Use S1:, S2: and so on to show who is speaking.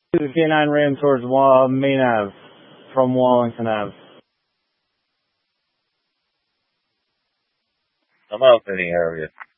S1: The K9 ran towards Main Ave from Wallington Ave.
S2: I'm out in the area.